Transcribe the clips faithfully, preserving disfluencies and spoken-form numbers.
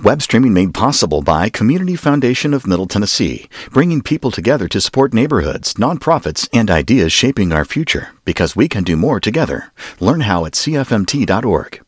Web streaming made possible by Community Foundation of Middle Tennessee, bringing people together to support neighborhoods, nonprofits, and ideas shaping our future, because we can do more together. Learn how at c f m t dot org.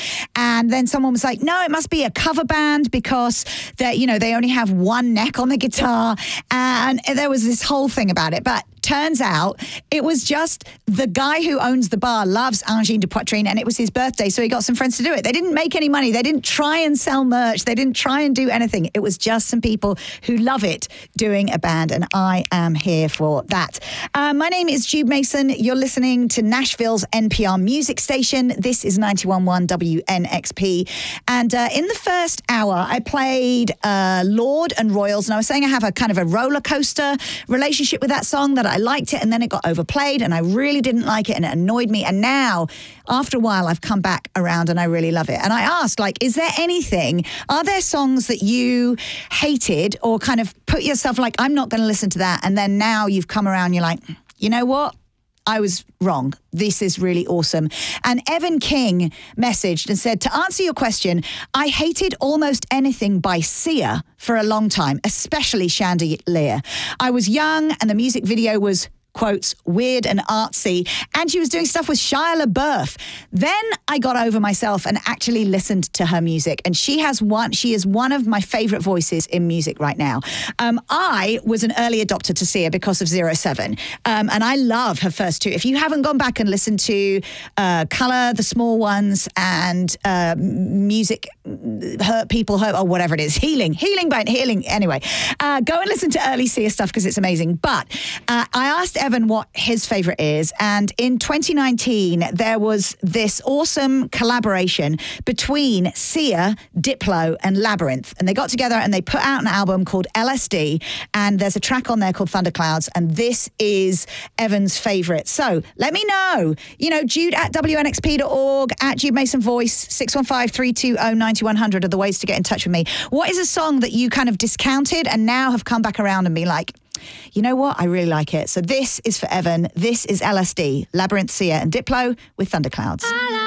And then someone was like, no, it must be a cover band because they, you know, they only have one neck on the guitar. And there was this whole thing about it. But turns out it was just the guy who owns the bar loves Angine de Poitrine, and it was his birthday, so he got some friends to do it. They didn't make any money. They didn't try and sell merch. They didn't try and do anything. It was just some people who love it doing a band, and I am here for that. Uh, my name is Jude Mason. You're listening to Nashville's N P R music station. This is ninety-one point one W N X P. And uh, in the first hour, I played uh, Lorde and Royals, and I was saying I have a kind of a roller coaster relationship with that song, that I liked it and then it got overplayed and I really didn't like it and it annoyed me. And now, after a while, I've come back around and I really love it. And I asked, like, is there anything, are there songs that you hated or kind of put yourself like, I'm not going to listen to that, and then now you've come around, you're like, you know what? I was wrong. This is really awesome. And Evan King messaged and said, to answer your question, I hated almost anything by Sia for a long time, especially Chandelier. I was young and the music video was, quotes, weird and artsy, and she was doing stuff with Shia LaBeouf. Then I got over myself and actually listened to her music, and she has one, she is one of my favorite voices in music right now. Um, I was an early adopter to Sia because of Zero Seven, um, and I love her first two. If you haven't gone back and listened to uh, Color, The Small Ones, and uh, Music, Hurt People, Hurt, or whatever it is, Healing, Healing, but Healing, anyway, uh, go and listen to early Sia stuff because it's amazing. But uh, I asked Evan what his favorite is, and in twenty nineteen there was this awesome collaboration between Sia, Diplo, and Labyrinth, and they got together and they put out an album called L S D, and there's a track on there called Thunderclouds, and this is Evan's favorite. So let me know, you know, Jude at W N X P dot org, at Jude Mason Voice, six one five, three two zero, nine one zero zero are the ways to get in touch with me. What is a song that you kind of discounted and now have come back around and be like, you know what? I really like it. So this is for Evan. This is L S D, Labyrinth, Sia, and Diplo with Thunderclouds.